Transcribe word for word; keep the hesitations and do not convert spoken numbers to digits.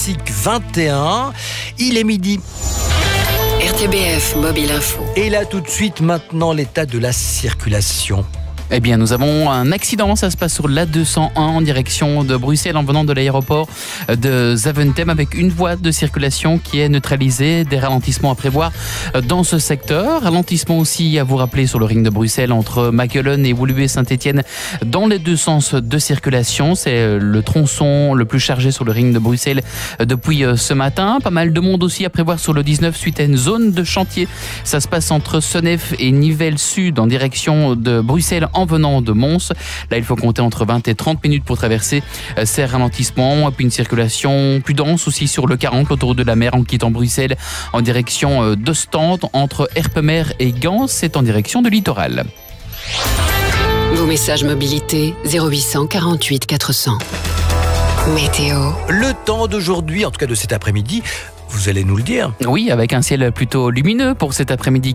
Classique vingt et un. Il est midi. R T B F Mobile Info. Et là tout de suite maintenant l'état de la circulation. Eh bien, nous avons un accident. Ça se passe sur l'A deux cent un en direction de Bruxelles en venant de l'aéroport de Zaventem avec une voie de circulation qui est neutralisée. Des ralentissements à prévoir dans ce secteur. Ralentissement aussi à vous rappeler sur le ring de Bruxelles entre Makelen et Woluwe-Saint-Étienne dans les deux sens de circulation. C'est le tronçon le plus chargé sur le ring de Bruxelles depuis ce matin. Pas mal de monde aussi à prévoir sur le dix-neuf suite à une zone de chantier. Ça se passe entre Senef et Nivelles Sud en direction de Bruxelles en venant de Mons. Là, il faut compter entre vingt et trente minutes pour traverser ces ralentissements. Et puis une circulation plus dense aussi sur le quarante, l'autoroute de la mer en quittant Bruxelles en direction d'Ostende entre Erpemer et Gans. C'est en direction de littoral. Vos messages mobilité zéro huit cent quarante-huit quatre cents. Météo. Le temps d'aujourd'hui, en tout cas de cet après-midi, vous allez nous le dire. Oui, avec un ciel plutôt lumineux pour cet après-midi.